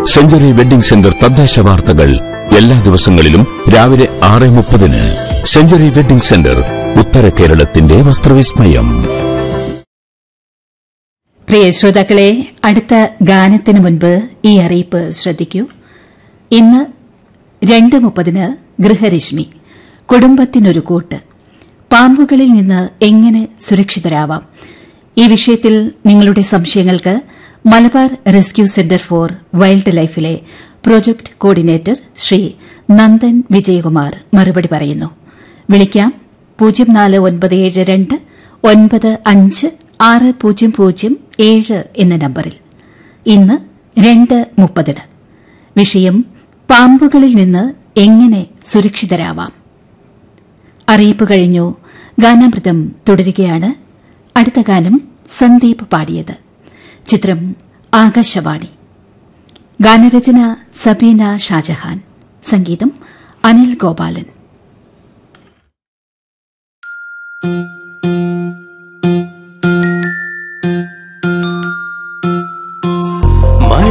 Century wedding centre തദ്ദേശ വാർത്തകൾ എല്ലാ ദിവസങ്ങളിലും രാവിലെ 6:30. സെഞ്ചുറി വെഡിംഗ് സെന്റർ, ഉത്തര കേരളത്തിന്റെ വസ്ത്രവിസ്മയം. പ്രിയ ശ്രോതാക്കളെ, അടുത്ത ഗാനത്തിനു മുൻപ് ഈ അറിയിപ്പ് ശ്രദ്ധിക്കൂ. ഇന്ന് 2:30 ഗൃഹരശ്മി, കുടുംബത്തിനൊരു കൂട്ട്, പാമ്പുകളിൽ നിന്ന് എങ്ങനെ സുരക്ഷിതരാവാം. ഈ വിഷയത്തിൽ നിങ്ങളുടെ സംശയങ്ങൾക്ക് Malabar rescue centre for wild ലൈഫിലെ പ്രോജക്ട് കോർഡിനേറ്റർ ശ്രീ നന്ദൻ വിജയകുമാർ മറുപടി പറയുന്നു. വിളിക്കാം 0497295600 600 എന്ന നമ്പറിൽ. ഇന്ന് 2:30. വിഷയം പാമ്പുകളിൽ നിന്ന് എങ്ങനെ സുരക്ഷിതരാവാം. അറിയിപ്പ് കഴിഞ്ഞു. ഗാനാമൃതം തുടരുകയാണ്. അടുത്ത ഗാനം സന്ദീപ് പാടിയത്. ചിത്രം ആകാശവാണി. ഗാനരചന സബീന ഷാജഹാൻ. സംഗീതം അനിൽ ഗോപാലൻ.